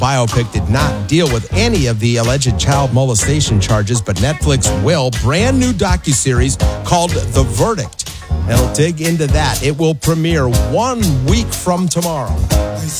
biopic did not deal with any of the alleged child molestation charges, but Netflix will. Brand new docuseries called The Verdict. It'll dig into that. It will premiere 1 week from tomorrow.